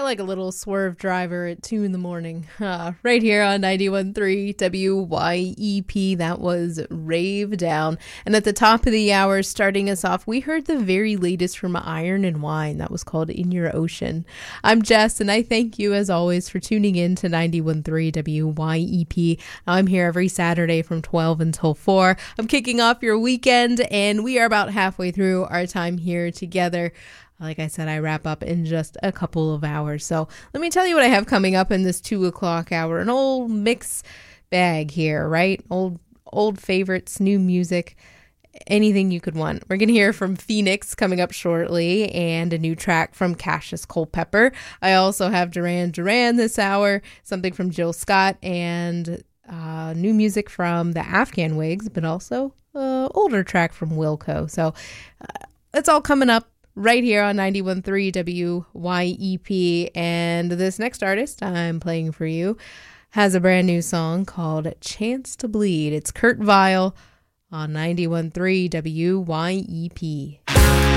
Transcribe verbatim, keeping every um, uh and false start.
like a little swerve driver at two in the morning. Uh, right here on ninety-one point three W Y E P. That was Rave Down. And at the top of the hour, starting us off, we heard the very latest from Iron and Wine. That was called In Your Ocean. I'm Jess, and I thank you, as always, for tuning in to ninety-one point three W Y E P. Now, I'm here every Saturday from twelve until four. I'm kicking off your weekend, and we are about halfway through our time here together. Like I said, I wrap up in just a couple of hours. So let me tell you what I have coming up in this two o'clock hour. An old mix bag here, right? Old old favorites, new music, anything you could want. We're going to hear from Phoenix coming up shortly, and a new track from Cassius Culpepper. I also have Duran Duran this hour, something from Jill Scott, and uh, new music from the Afghan Wigs, but also an older track from Wilco. So uh, it's all coming up right here on ninety-one point three W Y E P. And this next artist I'm playing for you has a brand new song called Chance to Bleed. It's Kurt Vile on ninety-one point three W Y E P.